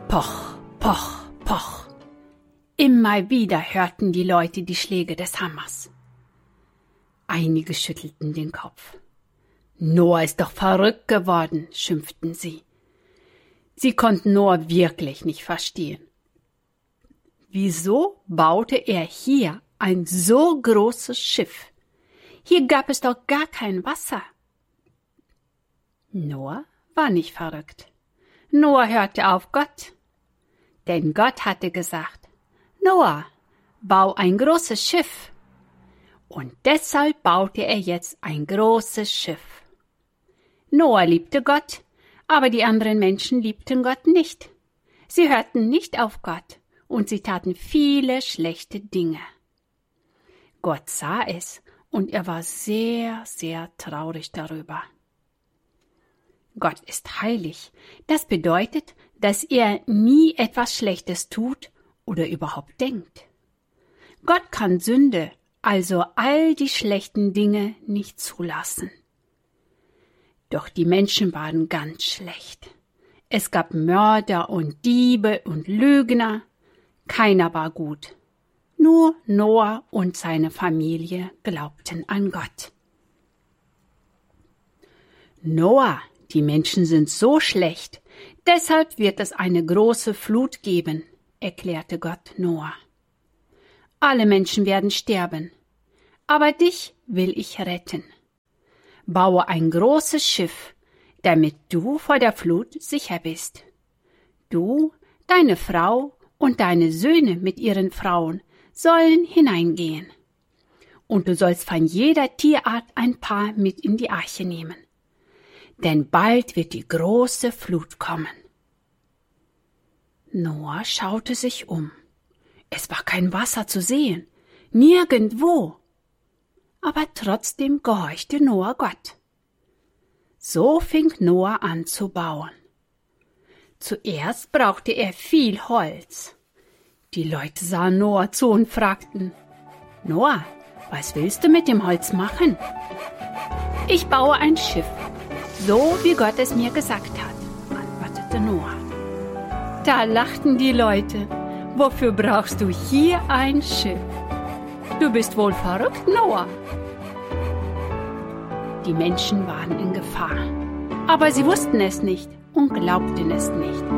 Poch, poch, poch. Immer wieder hörten die Leute die Schläge des Hammers. Einige schüttelten den Kopf. Noah ist doch verrückt geworden, schimpften sie. Sie konnten Noah wirklich nicht verstehen. Wieso baute er hier ein so großes Schiff? Hier gab es doch gar kein Wasser. Noah war nicht verrückt. Noah hörte auf Gott. Denn Gott hatte gesagt, Noah, bau ein großes Schiff. Und deshalb baute er jetzt ein großes Schiff. Noah liebte Gott, aber die anderen Menschen liebten Gott nicht. Sie hörten nicht auf Gott und sie taten viele schlechte Dinge. Gott sah es und er war sehr, sehr traurig darüber. Gott ist heilig. Das bedeutet, dass er nie etwas Schlechtes tut oder überhaupt denkt. Gott kann Sünde, also all die schlechten Dinge, nicht zulassen. Doch die Menschen waren ganz schlecht. Es gab Mörder und Diebe und Lügner. Keiner war gut. Nur Noah und seine Familie glaubten an Gott. Noah, die Menschen sind so schlecht, deshalb wird es eine große Flut geben, erklärte Gott Noah. Alle Menschen werden sterben, aber dich will ich retten. Baue ein großes Schiff, damit du vor der Flut sicher bist. Du, deine Frau und deine Söhne mit ihren Frauen sollen hineingehen. Und du sollst von jeder Tierart ein paar mit in die Arche nehmen. Denn bald wird die große Flut kommen. Noah schaute sich um. Es war kein Wasser zu sehen, nirgendwo. Aber trotzdem gehorchte Noah Gott. So fing Noah an zu bauen. Zuerst brauchte er viel Holz. Die Leute sahen Noah zu und fragten, Noah, was willst du mit dem Holz machen? Ich baue ein Schiff, so wie Gott es mir gesagt hat, antwortete Noah. Da lachten die Leute, wofür brauchst du hier ein Schiff? Du bist wohl verrückt, Noah. Die Menschen waren in Gefahr, aber sie wussten es nicht und glaubten es nicht.